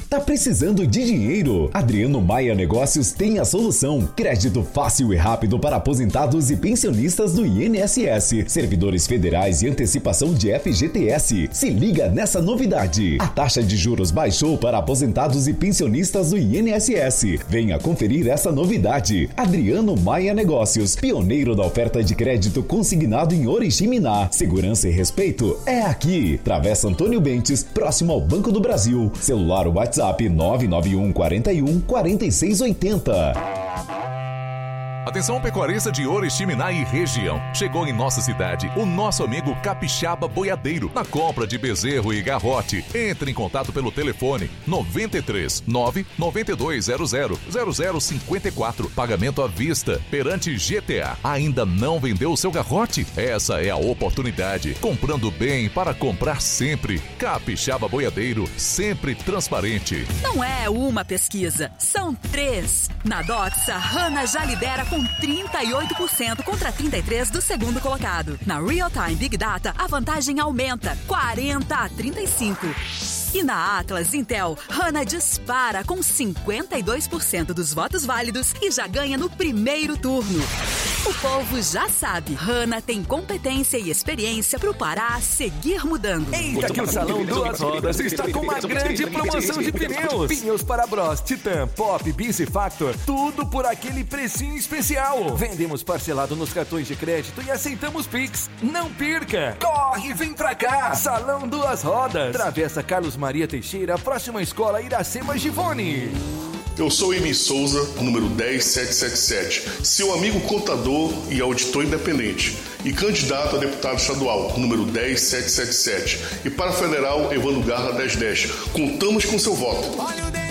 Tá precisando de dinheiro? Adriano Maia Negócios tem a solução. Crédito fácil e rápido para aposentados e pensionistas do INSS, servidores federais e antecipação de FGTS. Se liga nessa novidade. A taxa de juros baixou para aposentados e pensionistas do INSS. Venha conferir essa novidade. Adriano Maia Negócios, pioneiro da oferta de crédito consignado em Oriximiná. Segurança e respeito é aqui. Travessa Antônio Bentes, próximo ao Banco do Brasil. Celular WhatsApp 991 41 4680. Atenção pecuarista de Oriximiná e região. Chegou em nossa cidade o nosso amigo Capixaba Boiadeiro. Na compra de bezerro e garrote, entre em contato pelo telefone 93 99200 0054. Pagamento à vista perante GTA. Ainda não vendeu o seu garrote? Essa é a oportunidade. Comprando bem para comprar sempre. Capixaba Boiadeiro, sempre transparente. Não é uma pesquisa, são 3. Na Doxa, Hanna já lidera com 38% contra 33% do segundo colocado. Na Real Time Big Data, a vantagem aumenta 40-35%. E na Atlas Intel, Hanna dispara com 52% dos votos válidos e já ganha no primeiro turno. O povo já sabe, Hanna tem competência e experiência para o Pará seguir mudando. Eita que o Salão Duas Rodas está com uma grande promoção de pneus. Pneus para Bros, Titan, Pop, Bis e Factor, tudo por aquele precinho especial. Vendemos parcelado nos cartões de crédito e aceitamos Pix. Não perca! Corre, vem pra cá! Salão Duas Rodas, Travessa Carlos Maria Teixeira, próxima escola Iracema Givone. Eu sou Emi Souza, número 10777, seu amigo contador e auditor independente, e candidato a deputado estadual, número 10777, e para federal, Evandro Garra 1010. Contamos com seu voto.